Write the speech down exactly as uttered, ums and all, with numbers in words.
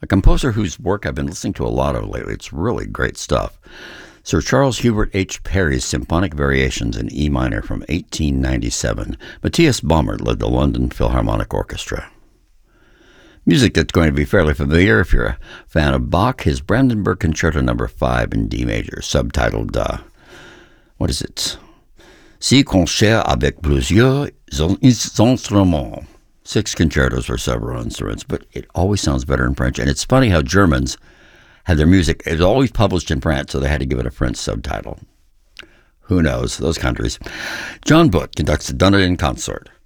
a composer whose work I've been listening to a lot of lately. It's really great stuff. Sir Charles Hubert H. Parry's Symphonic Variations in E minor from eighteen ninety-seven. Matthias Baumert led the London Philharmonic Orchestra. Music that's going to be fairly familiar if you're a fan of Bach, his Brandenburg Concerto number five in D major, subtitled, uh, what is it? Six concerts avec plusieurs instruments. Six concertos for several instruments, but it always sounds better in French. And it's funny how Germans had their music, it was always published in France, so they had to give it a French subtitle. Who knows, those countries. John Butt conducts the Dunedin Consort.